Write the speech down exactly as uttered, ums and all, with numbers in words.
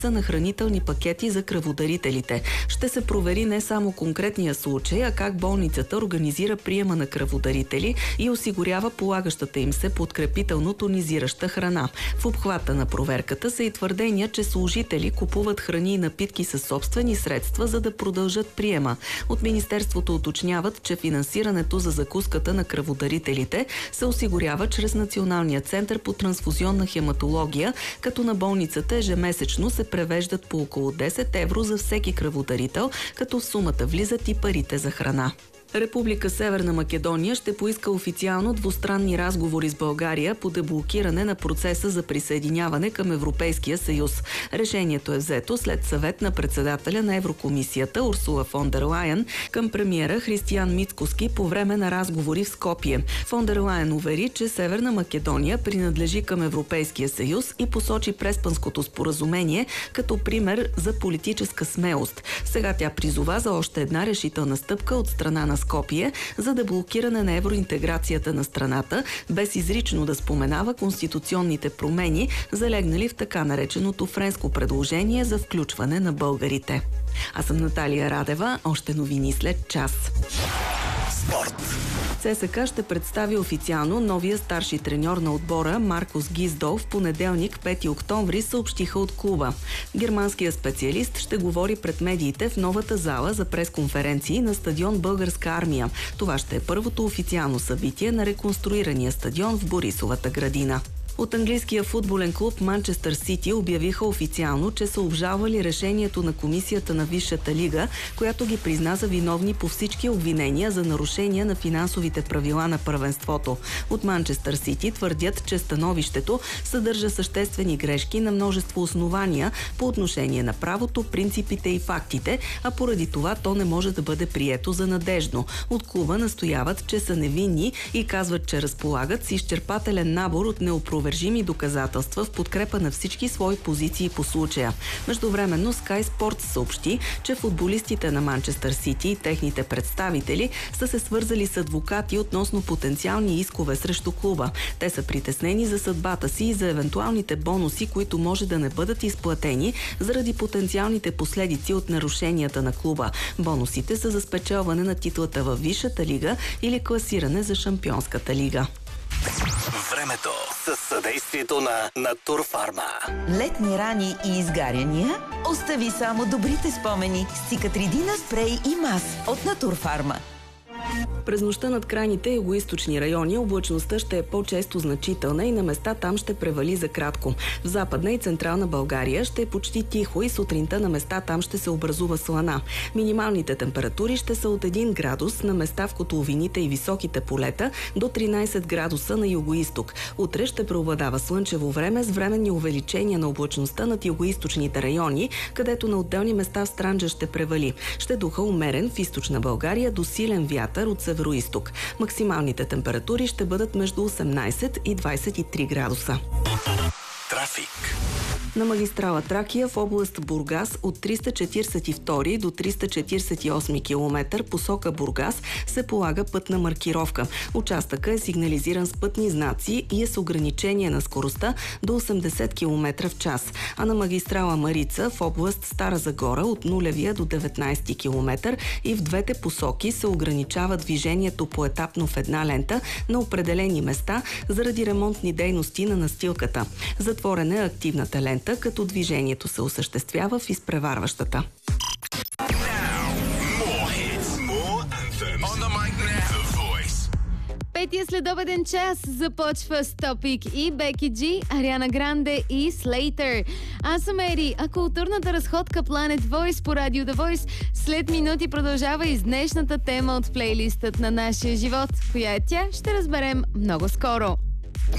на хранителни пакети за кръводарителите. Ще се провери не само конкретния случай, а как болницата организира приема на кръводарители и осигурява полагащата им се подкрепително тонизираща храна. В обхвата на проверката са и твърдения, че служители купуват храни и напитки със собствени средства, за да продължат приема. От Министерството уточняват, че финансирането за закуската на кръводарителите се осигурява чрез Националния център по трансфузионна хематология, като на болницата ежемесечно се превеждат по около десет евро за всеки кръводарител, като в сумата влизат и парите за храна. Република Северна Македония ще поиска официално двустранни разговори с България по деблокиране на процеса за присъединяване към Европейския съюз. Решението е взето след съвет на председателя на Еврокомисията Урсула фон дер Лайен към премиера Християн Мицкоски по време на разговори в Скопие. Фон дер Лайен увери, че Северна Македония принадлежи към Европейския съюз и посочи Преспанското споразумение като пример за политическа смелост. Сега тя призова за още една решителна стъпка от страна на Скопие за деблокиране на евроинтеграцията на страната, без изрично да споменава конституционните промени, залегнали в така нареченото френско предложение за включване на българите. Аз съм Наталия Радева. Още новини след час. Спорт. ЦСКА ще представи официално новия старши треньор на отбора Маркус Гиздол в понеделник, пети октомври, съобщиха от клуба. Германският специалист ще говори пред медиите в новата зала за пресконференции на стадион Българска армия. Това ще е първото официално събитие на реконструирания стадион в Борисовата градина. От английския футболен клуб Манчестър Сити обявиха официално, че са обжалвали решението на комисията на Висшата лига, която ги призна за виновни по всички обвинения за нарушения на финансовите правила на първенството. От Манчестър Сити твърдят, че становището съдържа съществени грешки на множество основания по отношение на правото, принципите и фактите, а поради това то не може да бъде прието за надежно. От клуба настояват, че са невинни и казват, че разполагат с изчерпателен набор от неопровержими доказателства в подкрепа на всички свои позиции по случая. Междувременно Sky Sports съобщи, че футболистите на Манчестър Сити и техните представители са се свързали с адвокати относно потенциални искове срещу клуба. Те са притеснени за съдбата си и за евентуалните бонуси, които може да не бъдат изплатени заради потенциалните последици от нарушенията на клуба. Бонусите са за спечелване на титлата във Висшата лига или класиране за Шампионската лига. Времето със съдействието на Натурфарма. Летни рани и изгаряния? Остави само добрите спомени с Циcatrидина спрей и мас от Натурфарма. През нощта над крайните югоизточни райони облачността ще е по-често значителна и на места там ще превали за кратко. В Западна и Централна България ще е почти тихо и сутринта на места там ще се образува слана. Минималните температури ще са от един градус на места в котловините и високите полета до тринайсет градуса на югоизток. Утре ще преобладава слънчево време с временни увеличения на облачността над югоизточните райони, където на отделни места в Странджа ще превали. Ще духа умерен в източна България до силен вятър от североизток. Максималните температури ще бъдат между осемнайсет и двайсет и три градуса. Трафик. На магистрала Тракия в област Бургас от триста четирийсет и втори до триста четирийсет и осми километър посока Бургас се полага пътна маркировка. Участъка е сигнализиран с пътни знаци и е с ограничение на скоростта до осемдесет километра в час. А на магистрала Марица в област Стара Загора от нулевия до деветнайсети километър и в двете посоки се ограничава движението поетапно в една лента на определени места заради ремонтни дейности на настилката. Затворена е активната лента, като движението се осъществява в изпреварващата. Петия следобеден час започва с Топик и Беки Джи, Ариана Гранде и Слейтър. Аз съм Ери, а културната разходка Planet Voice по Радио The Voice след минути продължава и с днешната тема от плейлистът на нашия живот. Коя е тя, ще разберем много скоро.